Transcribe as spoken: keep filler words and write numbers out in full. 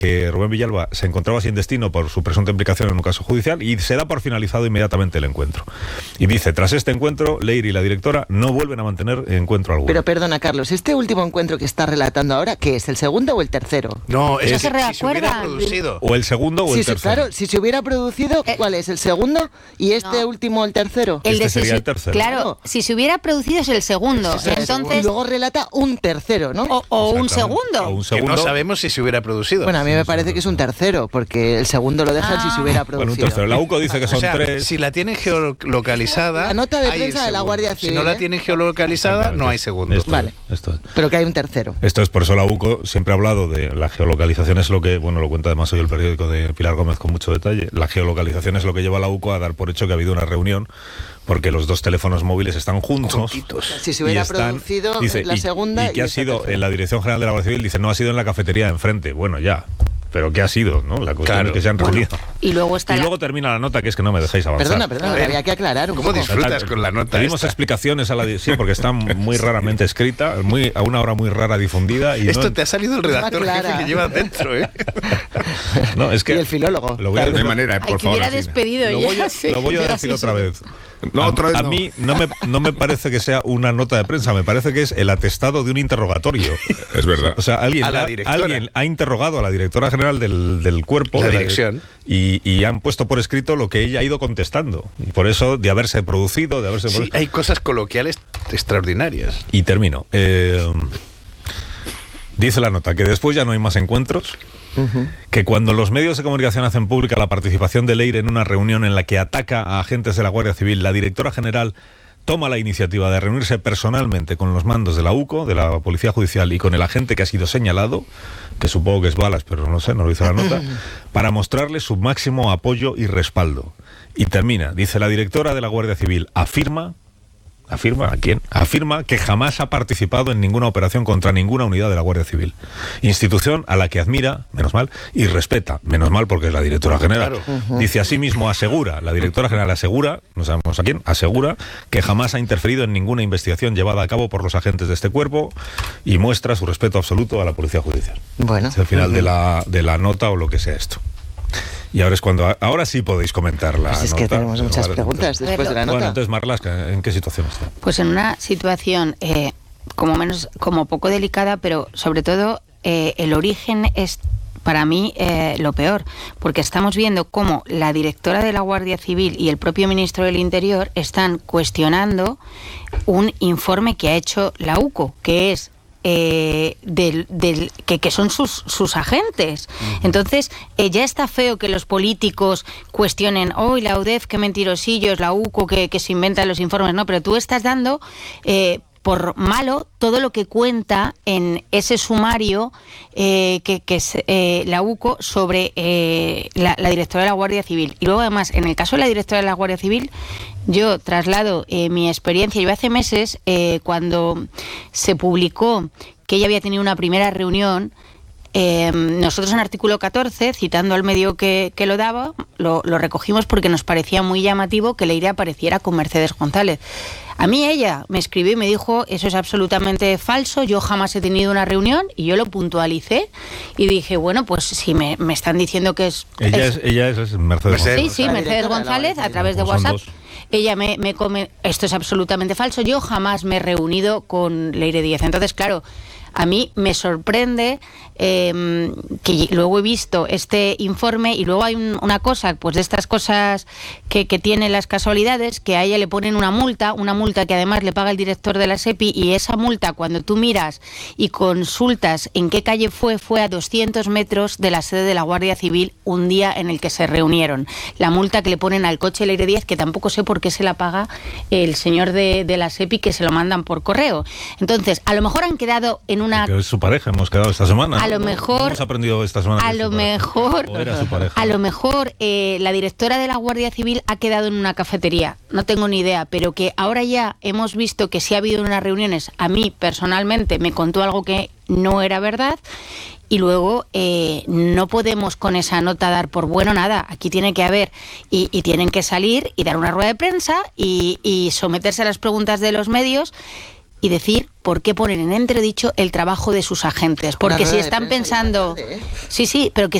que Rubén Villalba se encontraba sin destino por su presunta implicación en un caso judicial y se da por finalizado inmediatamente el encuentro. Y dice, tras este encuentro, Leire y la directora no vuelven a mantener encuentro alguno. Pero perdona, Carlos, ¿este último encuentro que está relatando ahora, qué es, el segundo o el tercero? No, es ¿No que se si se hubiera recuerdan? producido. O el segundo o Sí, el sí, tercero. claro, si se hubiera producido, ¿cuál es? ¿El segundo? ¿Y este No. último el tercero? El Este de sería si- el tercero. Claro, Claro. si se hubiera producido es el segundo. Ese es el segundo. Y Entonces, luego relata un tercero, ¿no? o, o un Exactamente. segundo. O un Que segundo. no sabemos si se hubiera producido. Bueno, a mí me parece que es un tercero, porque el segundo lo dejan Ah. si se hubiera Bueno, un producido. tercero. La UCO dice que O son sea, tres. si la tienen geolocalizada... La nota de hay prensa el de la segundo. Guardia Civil, Si no la ¿eh? tienen geolocalizada, no hay segundo. Esto, Vale. es, esto es. Pero que hay un tercero. Esto es por eso la UCO siempre ha hablado de la geolocalización, es lo que, bueno, lo cuenta además hoy el periódico de Pilar Gómez con mucho detalle. La geolocalización es lo que lleva a la UCO a dar por hecho que ha habido una reunión porque los dos teléfonos móviles están juntos. Si se hubiera y están- producido dice, la y- segunda y que y ha esta sido tercera. en la Dirección General de la Guardia Civil, dice, no ha sido en la cafetería de enfrente. Bueno, ya. Pero ¿qué ha sido? ¿No? La cuestión Claro. es que se han reunido. Y luego está Y la- luego termina la nota, que es que no me dejéis avanzar. Perdona, perdona, A que ver, había que aclarar un ¿cómo poco. disfrutas con la nota Pedimos esta? explicaciones a la di- sí, porque está muy raramente escrita, muy a una hora muy rara difundida. Y Esto no, te ha salido el redactor Clara. jefe que llevas dentro, ¿eh? no, es que Y el filólogo. Lo voy a Claro. No hay decir- manera, Ay, por que favor. hubiera así. despedido Lo ya. voy a, sí. lo voy a Hubiera decir sido otra vez. No, a, otra vez a no. mí no me, no me parece que sea una nota de prensa, me parece que es el atestado de un interrogatorio. Es verdad. O sea, alguien, A la ha, directora. alguien ha interrogado a la directora general del, del cuerpo La de dirección. y, y han puesto por escrito lo que ella ha ido contestando. Y por eso, de haberse producido, de haberse Sí, producido. hay cosas coloquiales extraordinarias. Y termino. Eh, dice la nota que después ya no hay más encuentros, que cuando los medios de comunicación hacen pública la participación de Leire en una reunión en la que ataca a agentes de la Guardia Civil, la directora general toma la iniciativa de reunirse personalmente con los mandos de la UCO, de la Policía Judicial y con el agente que ha sido señalado, que supongo que es Balas, pero no sé, no lo dice la nota, para mostrarle su máximo apoyo y respaldo. Y termina, dice la directora de la Guardia Civil, afirma... ¿Afirma a quién? Afirma que jamás ha participado en ninguna operación contra ninguna unidad de la Guardia Civil. Institución a la que admira, menos mal, y respeta, menos mal porque es la directora general. Claro. Dice asimismo, asegura, la directora general asegura, no sabemos a quién, asegura que jamás ha interferido en ninguna investigación llevada a cabo por los agentes de este cuerpo y muestra su respeto absoluto a la Policía Judicial. Bueno. Es el final de la, de la nota o lo que sea esto. Y ahora es cuando, ahora sí podéis comentar la Pues es que nota. tenemos muchas Vale, preguntas entonces- después de la nota. Bueno, entonces Marlaska, ¿en qué situación está? Pues en una situación eh, como menos, como poco delicada, pero sobre todo eh, el origen es para mí eh, lo peor, porque estamos viendo cómo la directora de la Guardia Civil y el propio ministro del Interior están cuestionando un informe que ha hecho la UCO, que es Eh, del, del, que, que son sus, sus agentes. Uh-huh. Entonces, eh, ya está feo que los políticos cuestionen, hoy oh, la UDEF, qué mentirosillos, la UCO, que, que se inventan los informes, no, pero tú estás dando eh, por malo todo lo que cuenta en ese sumario eh, que, que es eh, la UCO sobre eh, la, la directora de la Guardia Civil. Y luego, además, en el caso de la directora de la Guardia Civil, yo traslado eh, mi experiencia. Yo hace meses, eh, cuando se publicó que ella había tenido una primera reunión, eh, nosotros en artículo catorce, citando al medio que, que lo daba, lo, lo recogimos porque nos parecía muy llamativo que Leire apareciera con Mercedes González. A mí ella me escribió y me dijo, eso es absolutamente falso, yo jamás he tenido una reunión, y yo lo puntualicé y dije, bueno, pues si me, me están diciendo que es... Ella es, es, ella es, es Mercedes Mercedes. Sí, sí, La Mercedes directora de la González, Guardia a través de Civil. Son WhatsApp. dos. Ella me, me come, esto es absolutamente falso, yo jamás me he reunido con Leire Díaz. Entonces, claro, a mí me sorprende eh, que luego he visto este informe y luego hay un, una cosa, pues de estas cosas que, que tienen las casualidades, que a ella le ponen una multa, una multa que además le paga el director de la SEPI, y esa multa, cuando tú miras y consultas en qué calle fue, fue a doscientos metros de la sede de la Guardia Civil un día en el que se reunieron. La multa que le ponen al coche Leire Díaz, que tampoco sé por qué se la paga el señor de, de la SEPI, que se lo mandan por correo. Entonces, a lo mejor han quedado en una... Que es su pareja, hemos quedado esta semana. A lo ¿no? mejor... Hemos aprendido esta semana. A que es lo su pareja. mejor... O era su pareja. A lo mejor eh, la directora de la Guardia Civil ha quedado en una cafetería. No tengo ni idea, pero que ahora ya hemos visto que sí ha habido unas reuniones. A mí, personalmente, me contó algo que no era verdad. Y luego eh, no podemos con esa nota dar por bueno nada. Aquí tiene que haber, y, y tienen que salir y dar una rueda de prensa y, y someterse a las preguntas de los medios, y decir por qué poner en entredicho el trabajo de sus agentes. Porque si están pensando... Sí, sí, pero que